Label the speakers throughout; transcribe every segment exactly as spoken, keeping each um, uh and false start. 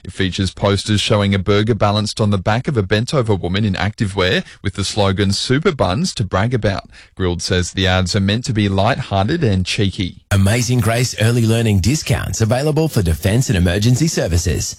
Speaker 1: It features posters showing a burger balanced on the back of a bent-over woman in activewear with the slogan "Super Buns to brag about." Grilled says the ads are meant to be light-hearted and cheeky.
Speaker 2: Amazing Grace early learning discounts available for defence and emergency services.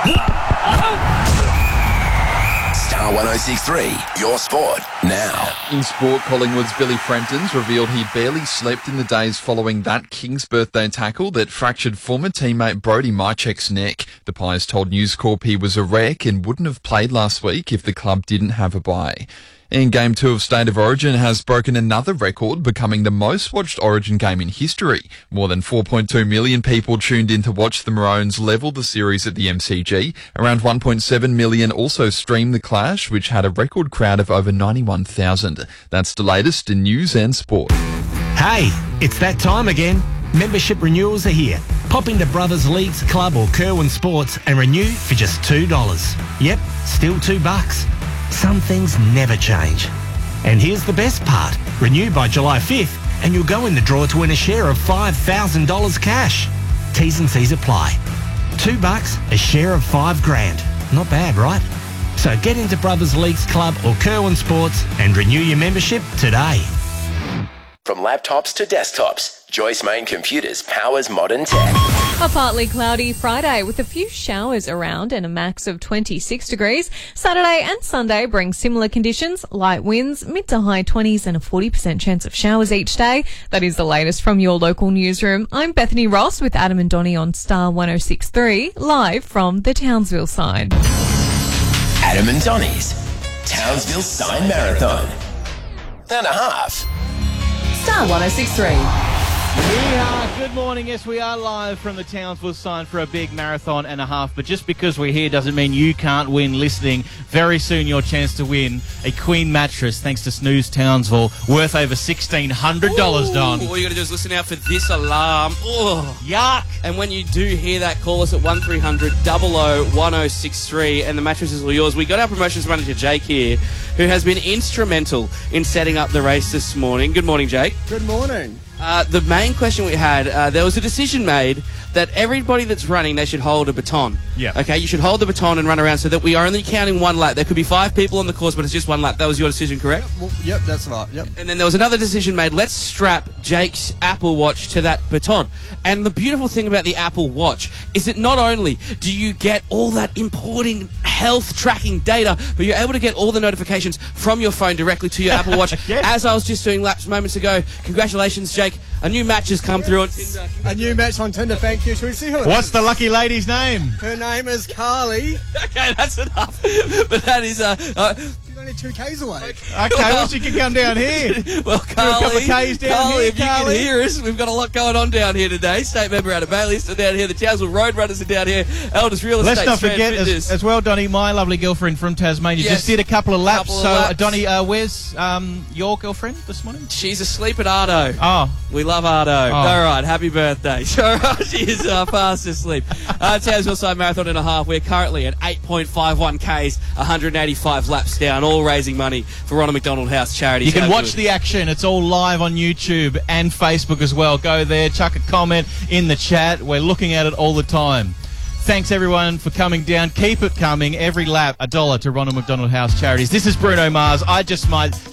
Speaker 2: Star one oh six point three, your sport now.
Speaker 1: In sport, Collingwood's Billy Frampton's revealed he barely slept in the days following that King's birthday tackle that fractured former teammate Brody Mychek's neck. The Pies told News Corp he was a wreck and wouldn't have played last week if the club didn't have a bye. In Game two of State of Origin has broken another record, becoming the most watched Origin game in history. More than four point two million people tuned in to watch the Maroons level the series at the M C G. Around one point seven million also streamed the clash, which had a record crowd of over ninety-one thousand. That's the latest in news and sport.
Speaker 3: Hey, it's that time again. Membership renewals are here. Pop into Brothers Leagues Club or Kerwin Sports and renew for just two dollars. Yep, still two bucks. Some things never change. And here's the best part. Renew by July fifth and you'll go in the draw to win a share of five thousand dollars cash. T's and C's apply. Two bucks, a share of five grand. Not bad, right? So get into Brothers Leagues Club or Kerwin Sports and renew your membership today.
Speaker 2: From laptops to desktops, Joyce Main Computers powers modern tech.
Speaker 4: A partly cloudy Friday with a few showers around and a max of twenty-six degrees. Saturday and Sunday bring similar conditions, light winds, mid to high twenties and a forty percent chance of showers each day. That is the latest from your local newsroom. I'm Bethany Ross with Adam and Donnie on Star one oh six point three, live from the Townsville sign.
Speaker 2: Adam and Donnie's Townsville Sign Marathon and a half.
Speaker 5: Star one oh six point three.
Speaker 6: We are. Good morning. Yes, we are live from the Townsville sign for a big marathon and a half. But just because we're here doesn't mean you can't win listening. Very soon, your chance to win a Queen mattress, thanks to Snooze Townsville, worth over sixteen hundred dollars, Don.
Speaker 7: All you got to do is listen out for this alarm. Oh,
Speaker 6: yuck.
Speaker 7: And when you do hear that, call us at one three hundred, double oh, one oh six three, and the mattress is all yours. We got our promotions manager, Jake, here, who has been instrumental in setting up the race this morning. Good morning, Jake.
Speaker 8: Good morning.
Speaker 7: Uh, the main question we had, uh, there was a decision made that everybody that's running, they should hold a baton.
Speaker 6: Yeah.
Speaker 7: Okay, you should hold the baton and run around so that we are only counting one lap. There could be five people on the course, but it's just one lap. That was your decision, correct?
Speaker 8: Yep, well, yep that's right. Yep.
Speaker 7: And then there was another decision made. Let's strap Jake's Apple Watch to that baton. And the beautiful thing about the Apple Watch is that not only do you get all that important health tracking data, but you're able to get all the notifications from your phone directly to your Apple Watch.
Speaker 6: Yes.
Speaker 7: As I was just doing laps moments ago. Congratulations, Jake. A new match has come through on Tinder.
Speaker 8: A new match on Tinder, thank you. Should we see who it
Speaker 6: What's
Speaker 8: is?
Speaker 6: the lucky lady's name?
Speaker 8: Her name is Carly.
Speaker 7: Okay, that's enough. But that is... Uh, uh,
Speaker 8: She's only two K's away.
Speaker 6: Okay, well, she can come down here.
Speaker 7: Well, Carly,
Speaker 6: a couple of K's down
Speaker 7: Carly,
Speaker 6: here,
Speaker 7: if you
Speaker 6: Carly.
Speaker 7: can hear us, we've got a lot going on down here today. State member out of Bailey are down here. The Townsville Roadrunners are down here. Elders Real Estate.
Speaker 6: Let's not
Speaker 7: Strand
Speaker 6: forget
Speaker 7: Fitness.
Speaker 6: as, as well, Donnie, my lovely girlfriend from Tasmania
Speaker 7: Yes.
Speaker 6: just did a couple of laps.
Speaker 7: Couple of
Speaker 6: so,
Speaker 7: laps.
Speaker 6: Uh, Donnie, uh, where's um, your girlfriend this morning?
Speaker 7: She's asleep at Ardo.
Speaker 6: Oh.
Speaker 7: We love Ardo.
Speaker 6: Oh.
Speaker 7: All right, happy birthday. So she is uh, fast asleep. Uh, Townsville Side Marathon and a half. We're currently at eight point five one Ks, one hundred eighty-five laps down, all raising money for Ronald McDonald House Charities.
Speaker 6: You can
Speaker 7: How
Speaker 6: watch
Speaker 7: good?
Speaker 6: the action. It's all live on YouTube and Facebook as well. Go there, chuck a comment in the chat. We're looking at it all the time. Thanks, everyone, for coming down. Keep it coming. Every lap, a dollar to Ronald McDonald House Charities. This is Bruno Mars. I Just Might